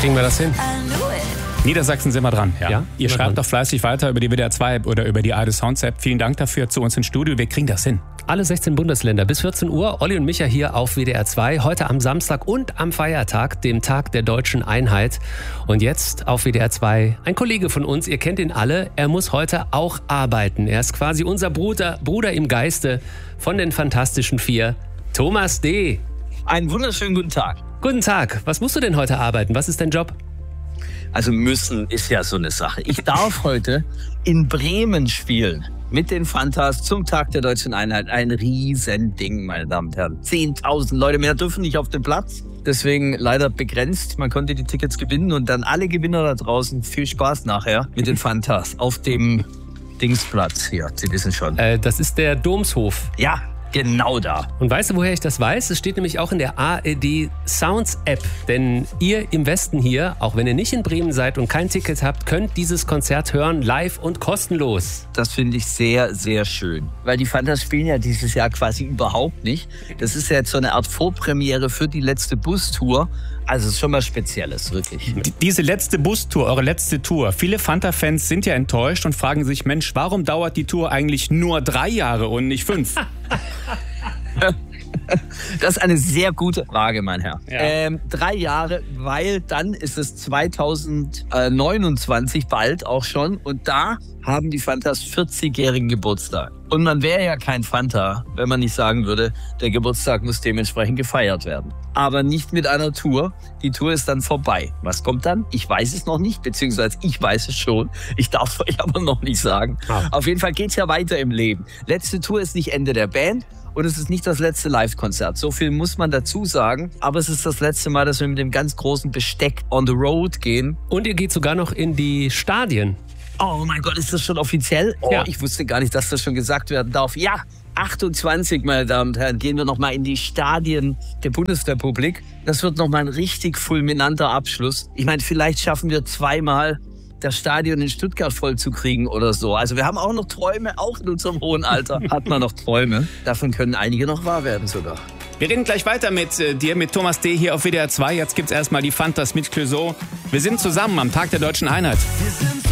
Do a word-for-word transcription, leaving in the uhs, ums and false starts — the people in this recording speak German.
Kriegen wir das hin? Niedersachsen sind wir dran. Ja. Ja, Ihr sind wir schreibt dran. doch fleißig weiter über die W D R zwei oder über die Arte Sounds App. Vielen Dank dafür zu uns ins Studio. Wir kriegen das hin. Alle sechzehn Bundesländer bis vierzehn Uhr. Olli und Micha hier auf W D R zwei. Heute am Samstag und am Feiertag, dem Tag der deutschen Einheit. Und jetzt auf W D R zwei ein Kollege von uns. Ihr kennt ihn alle. Er muss heute auch arbeiten. Er ist quasi unser Bruder, Bruder im Geiste von den Fantastischen Vier. Thomas D. Einen wunderschönen guten Tag. Guten Tag. Was musst du denn heute arbeiten? Was ist dein Job? Also müssen ist ja so eine Sache. Ich darf heute in Bremen spielen mit den Fantas zum Tag der deutschen Einheit. Ein Riesending, meine Damen und Herren. zehntausend Leute mehr dürfen nicht auf den Platz. Deswegen leider begrenzt. Man konnte die Tickets gewinnen und dann alle Gewinner da draußen. Viel Spaß nachher mit den Fantas auf dem Dingsplatz hier. Sie wissen schon. Äh, das ist der Domshof. Ja, genau da. Und weißt du, woher ich das weiß? Es steht nämlich auch in der A R D Sounds App. Denn ihr im Westen hier, auch wenn ihr nicht in Bremen seid und kein Ticket habt, könnt dieses Konzert hören, live und kostenlos. Das finde ich sehr, sehr schön. Weil die Fantas spielen ja dieses Jahr quasi überhaupt nicht. Das ist ja jetzt so eine Art Vorpremiere für die letzte Bustour. Also es ist schon mal Spezielles, wirklich. Die, diese letzte Bustour, eure letzte Tour. Viele Fanta-Fans sind ja enttäuscht und fragen sich, Mensch, warum dauert die Tour eigentlich nur drei Jahre und nicht fünf? Das ist eine sehr gute Frage, mein Herr. Ja. Ähm, drei Jahre, weil dann ist es zweitausendneunundzwanzig bald auch schon. Und da haben die Fantas vierzigjährigen Geburtstag. Und man wäre ja kein Fanta, wenn man nicht sagen würde, der Geburtstag muss dementsprechend gefeiert werden. Aber nicht mit einer Tour. Die Tour ist dann vorbei. Was kommt dann? Ich weiß es noch nicht, beziehungsweise ich weiß es schon. Ich darf euch aber noch nicht sagen. Ah. Auf jeden Fall geht's ja weiter im Leben. Letzte Tour ist nicht Ende der Band. Und es ist nicht das letzte Live-Konzert. So viel muss man dazu sagen. Aber es ist das letzte Mal, dass wir mit dem ganz großen Besteck on the road gehen. Und ihr geht sogar noch in die Stadien. Oh mein Gott, ist das schon offiziell? Oh, Ja. ich wusste gar nicht, dass das schon gesagt werden darf. Ja, achtundzwanzig, meine Damen und Herren, gehen wir nochmal in die Stadien der Bundesrepublik. Das wird nochmal ein richtig fulminanter Abschluss. Ich meine, vielleicht schaffen wir zweimal das Stadion in Stuttgart voll zu kriegen oder so. Also wir haben auch noch Träume, auch in unserem hohen Alter hat man noch Träume. Davon können einige noch wahr werden sogar. Wir reden gleich weiter mit äh, dir, mit Thomas D. hier auf W D R zwei. Jetzt gibt's erstmal die Fantas mit Clouseau. Wir sind zusammen am Tag der deutschen Einheit. Wir sind